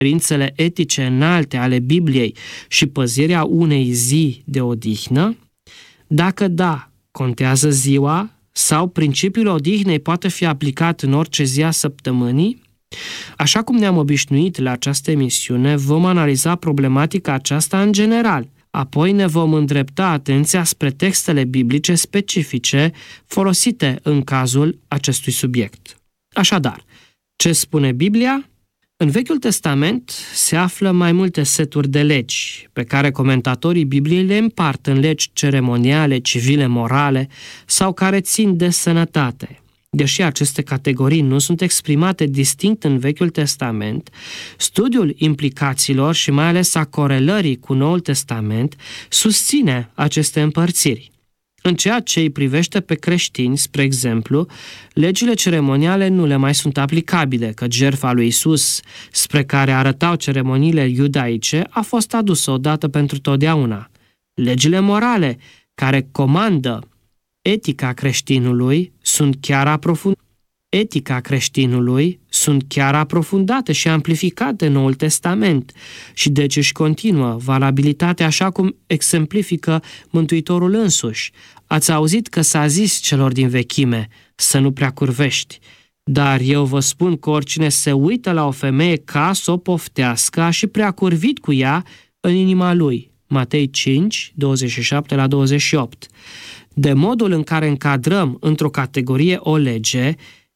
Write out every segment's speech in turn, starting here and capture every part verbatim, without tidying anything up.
cerințele etice înalte ale Bibliei și păzirea unei zi de odihnă? Dacă da, contează ziua sau principiul odihnei poate fi aplicat în orice zi a săptămânii? Așa cum ne-am obișnuit la această emisiune, vom analiza problematica aceasta în general. Apoi ne vom îndrepta atenția spre textele biblice specifice folosite în cazul acestui subiect. Așadar, ce spune Biblia? În Vechiul Testament se află mai multe seturi de legi, pe care comentatorii Bibliei le împart în legi ceremoniale, civile, morale sau care țin de sănătate. Deși aceste categorii nu sunt exprimate distinct în Vechiul Testament, studiul implicațiilor și mai ales a corelării cu Noul Testament susține aceste împărțiri. În ceea ce îi privește pe creștini, spre exemplu, legile ceremoniale nu le mai sunt aplicabile, că jertfa lui Isus, spre care arătau ceremoniile iudaice, a fost adusă odată pentru totdeauna. Legile morale, care comandă etica creștinului, sunt chiar aprofundate. Etica creștinului sunt chiar aprofundate și amplificate în Noul Testament și deci își continuă valabilitatea așa cum exemplifică Mântuitorul însuși. Ați auzit că s-a zis celor din vechime să nu prea curvești, dar eu vă spun că oricine se uită la o femeie ca să o poftească a și prea curvit cu ea în inima lui. Matei cinci, douăzeci și șapte la douăzeci și opt. De modul în care încadrăm într-o categorie o lege,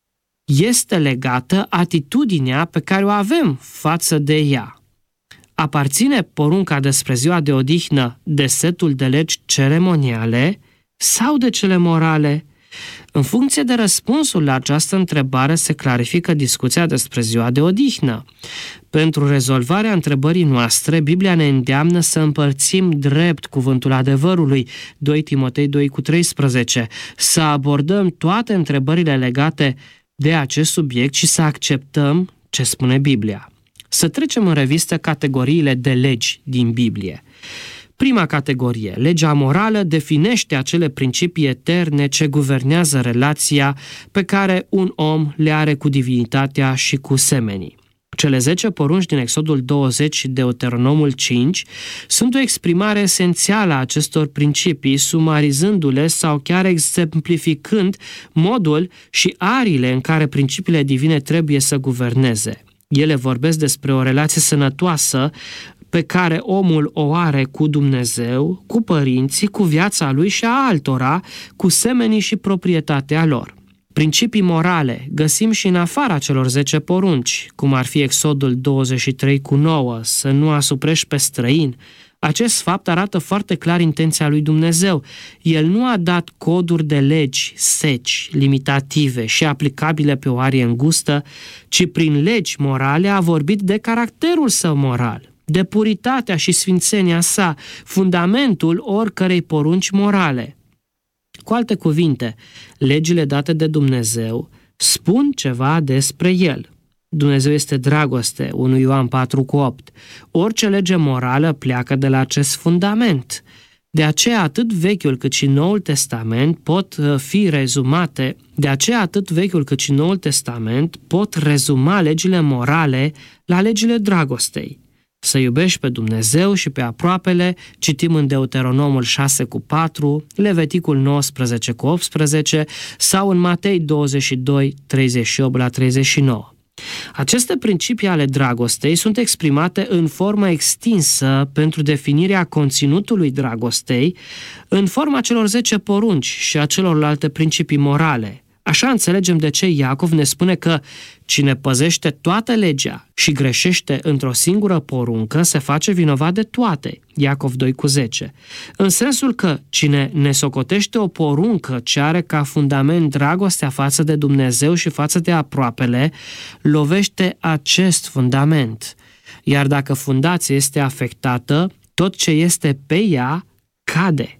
este legată atitudinea pe care o avem față de ea. Aparține porunca despre ziua de odihnă de setul de legi ceremoniale sau de cele morale? În funcție de răspunsul la această întrebare se clarifică discuția despre ziua de odihnă. Pentru rezolvarea întrebării noastre, Biblia ne îndeamnă să împărțim drept cuvântul adevărului, doi Timotei doi cu treisprezece, să abordăm toate întrebările legate de acest subiect și să acceptăm ce spune Biblia. Să trecem în revistă categoriile de legi din Biblie. Prima categorie, legea morală, definește acele principii eterne ce guvernează relația pe care un om le are cu divinitatea și cu semenii. Cele zece porunci din Exodul douăzeci și Deuteronomul cinci sunt o exprimare esențială a acestor principii, sumarizându-le sau chiar exemplificând modul și ariile în care principiile divine trebuie să guverneze. Ele vorbesc despre o relație sănătoasă pe care omul o are cu Dumnezeu, cu părinții, cu viața lui și a altora, cu semenii și proprietatea lor. Principii morale găsim și în afara celor zece porunci, cum ar fi Exodul douăzeci și trei cu nouă, să nu asuprești pe străin. Acest fapt arată foarte clar intenția lui Dumnezeu. El nu a dat coduri de legi seci, limitative și aplicabile pe o arie îngustă, ci prin legi morale a vorbit de caracterul său moral, de puritatea și sfințenia sa, fundamentul oricărei porunci morale. Cu alte cuvinte, legile date de Dumnezeu spun ceva despre El. Dumnezeu este dragoste, unu Ioan patru cu opt. Orice lege morală pleacă de la acest fundament. De aceea atât Vechiul cât și Noul Testament pot fi rezumate, de aceea atât Vechiul cât și Noul Testament pot rezuma legile morale la legile dragostei. Să iubești pe Dumnezeu și pe aproapele, citim în Deuteronomul șase cu patru, Leviticul nouăsprezece cu optsprezece sau în Matei douăzeci și doi, treizeci și opt la treizeci și nouă. Aceste principii ale dragostei sunt exprimate în formă extinsă pentru definirea conținutului dragostei, în forma celor zece porunci și a celorlalte principii morale. Așa înțelegem de ce Iacov ne spune că cine păzește toată legea și greșește într-o singură poruncă se face vinovat de toate. Iacov doi cu zece. În sensul că cine ne socotește o poruncă ce are ca fundament dragostea față de Dumnezeu și față de aproapele, lovește acest fundament. Iar dacă fundația este afectată, tot ce este pe ea cade.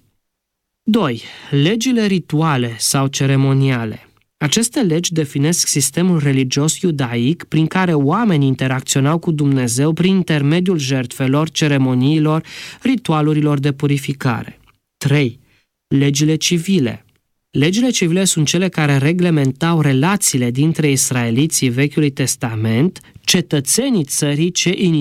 doi. Legile rituale sau ceremoniale. Aceste legi definesc sistemul religios iudaic prin care oamenii interacționau cu Dumnezeu prin intermediul jertfelor, ceremoniilor, ritualurilor de purificare. trei. Legile civile. Legile civile sunt cele care reglementau relațiile dintre israeliții Vechiului Testament, cetățenii țării ce inițiau